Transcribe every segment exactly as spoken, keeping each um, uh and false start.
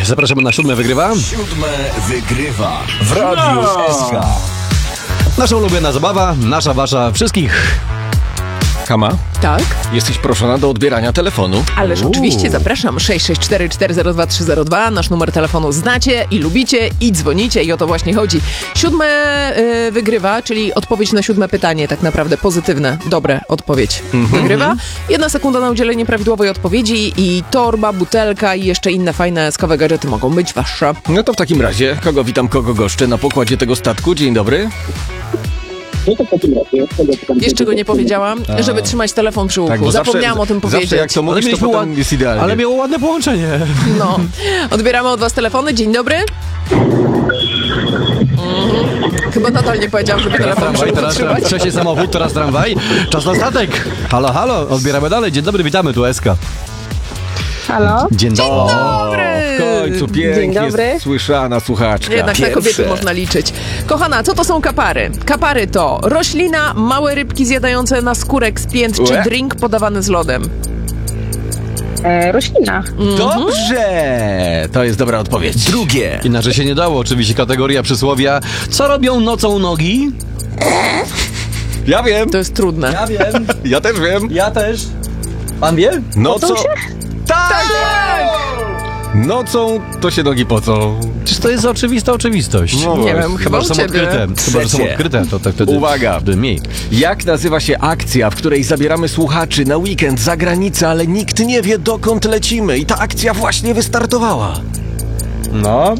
Zapraszamy na Siódme Wygrywa. Siódme Wygrywa w Radiu No. S K. Nasza ulubiona zabawa, nasza, wasza, wszystkich. Kama, Tak, jesteś proszona do odbierania telefonu. ależ Uuu. oczywiście zapraszam. sześć sześć cztery cztery zero dwa trzy zero dwa. Nasz numer telefonu znacie i lubicie i dzwonicie i o to właśnie chodzi. Siódme y, wygrywa, czyli odpowiedź na siódme pytanie, tak naprawdę pozytywne, dobre odpowiedź wygrywa. Jedna sekunda na udzielenie prawidłowej odpowiedzi i torba, butelka i jeszcze inne fajne skawe gadżety mogą być wasze. No to w takim razie, kogo witam, kogo goszczę na pokładzie tego statku. Dzień dobry. Jeszcze go nie powiedziałam, żeby trzymać telefon przy uchu. Tak, bo Zapomniałam zawsze, o tym powiedzieć. Zawsze jak to mówisz, to mieliśmy potem ład- jest idealnie. Ale miało ładne połączenie. No. Odbieramy od was telefony. Dzień dobry. Mhm. Chyba nadal nie powiedziałam, żeby Teraz telefon przy tramwaj, uchu teraz trzymać. wcześniej samochód, teraz tramwaj. Czas na statek. Halo, halo, odbieramy dalej. Dzień dobry, witamy, tu S K. Halo? Dzień dobry. Dobry. W końcu pięknie Dzień dobry. słyszana słuchaczka. Jednak na Pierwsze. kobiety można liczyć. Kochana, co to są kapary? Kapary to roślina, małe rybki zjadające naskórek z pięt, czy Ue. drink podawany z lodem. E, roślina. Dobrze! To jest dobra odpowiedź. Drugie. Inaczej się nie dało, oczywiście kategoria przysłowia. Co robią nocą nogi? Ja wiem, To jest trudne. Ja wiem, ja też wiem. ja też. Pan wie? No co? Tak! Nocą to się nogi pocą. Czyż to jest oczywista oczywistość? No Nie właśnie. wiem, chyba że u są ciebie. odkryte. Chyba, że są Trzecie. odkryte, to tak wtedy... Uwaga. Wtedy mniej. Jak nazywa się akcja, w której zabieramy słuchaczy na weekend za granicę, ale nikt nie wie, dokąd lecimy? I ta akcja właśnie wystartowała. No.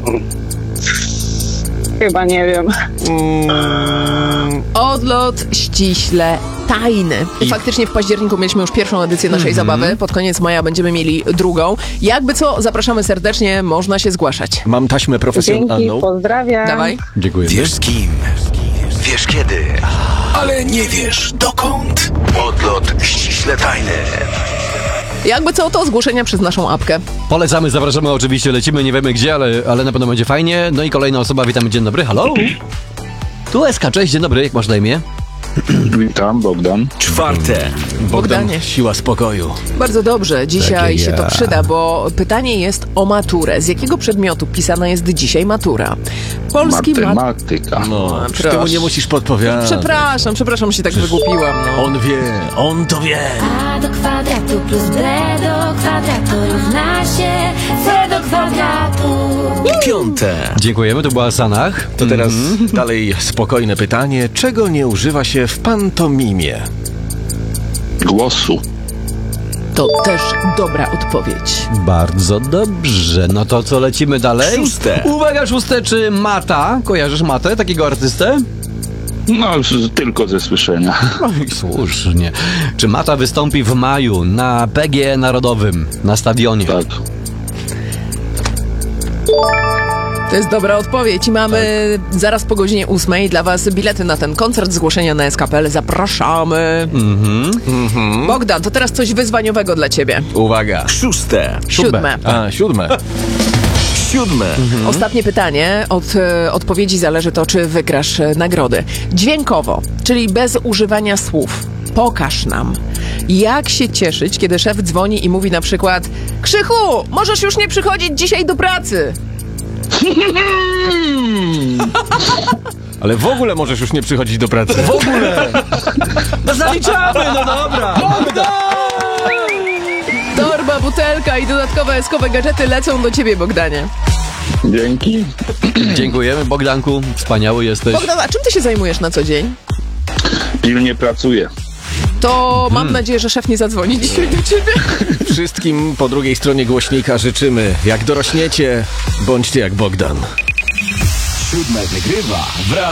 Chyba nie wiem. Mm, Odlot ściśle tajny. I faktycznie w październiku mieliśmy już pierwszą edycję naszej zabawy. Pod koniec maja będziemy mieli drugą. Jakby co, zapraszamy serdecznie, można się zgłaszać. mam taśmę Dzięki, profesjonalną. pozdrawiam. Dawaj. Dziękuję. Wiesz z kim? Wiesz kiedy? Ale nie wiesz dokąd. Odlot ściśle tajny. Jakby co, to zgłoszenia przez naszą apkę. Polecamy, zapraszamy, oczywiście lecimy, nie wiemy gdzie, ale, ale na pewno będzie fajnie. No i kolejna osoba, witamy, dzień dobry, halo. Tu S K, cześć, dzień dobry, jak masz na imię? Witam, Bogdan. Czwarte. Bogdan, Bogdanie. siła spokoju. Bardzo dobrze, dzisiaj Takie się to ja. przyda, bo pytanie jest o maturę. Z jakiego przedmiotu pisana jest dzisiaj matura? Polski mat... Matematyka. No, A, przy temu proszę. nie musisz podpowiadać. Przepraszam, przepraszam, się tak wygłupiłam. No. On wie, on to wie. A do kwadratu plus b do kwadratu równa się c do kwadratu. Piąte. Dziękujemy, to była Sanach. To teraz dalej spokojne pytanie. Czego nie używa się w pantomimie? Głosu. To też dobra odpowiedź. Bardzo dobrze, no to co, lecimy dalej? Szóste. Uwaga, szóste, czy Mata? Kojarzysz Matę, takiego artystę? No, z- tylko ze słyszenia. No i słusznie. Czy Mata wystąpi w maju na P G E Narodowym, na stadionie? Tak. To jest dobra odpowiedź i mamy zaraz po godzinie ósmej dla was bilety na ten koncert, zgłoszenia na S K P L. Zapraszamy. Mhm. Bogdan, to teraz coś wyzwaniowego dla ciebie. Uwaga. Szóste. Siódme. A, siódme. Siódme. Ostatnie pytanie. Od e, odpowiedzi zależy to, czy wygrasz e, nagrody. Dźwiękowo, czyli bez używania słów. Pokaż nam, jak się cieszyć, kiedy szef dzwoni i mówi na przykład: Krzychu, możesz już nie przychodzić dzisiaj do pracy. Ale w ogóle możesz już nie przychodzić do pracy. W ogóle. No zaliczamy, no dobra! Torba, butelka i dodatkowe eskowe gadżety lecą do ciebie, Bogdanie. Dzięki. Dziękujemy, Bogdanku, wspaniały jesteś. Bogdan, a czym ty się zajmujesz na co dzień? Pilnie pracuję. To mam nadzieję, że szef nie zadzwoni dzisiaj do ciebie. Wszystkim po drugiej stronie głośnika życzymy, jak dorośniecie, bądźcie jak Bogdan. Siódme wygrywa w Radiu